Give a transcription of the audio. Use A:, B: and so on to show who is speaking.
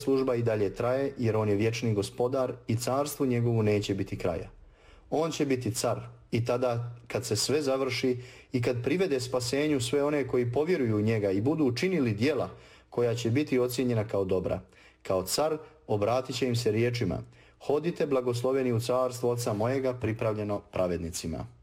A: služba i dalje traje, jer on je vječni gospodar i carstvu njegovu neće biti kraja. On će biti car i tada kad se sve završi i kad privede spasenju sve one koji povjeruju u njega i budu učinili djela koja će biti ocijenjena kao dobra. Kao car obratit će im se riječima: hodite blagosloveni u carstvo Oca mojega pripravljeno pravednicima.